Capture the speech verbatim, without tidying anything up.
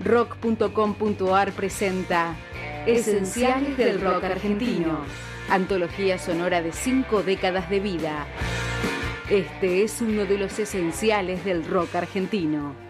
rock punto com punto ar presenta Esenciales del Rock Argentino, antología sonora de cinco décadas de vida. Este es uno de los esenciales del rock argentino.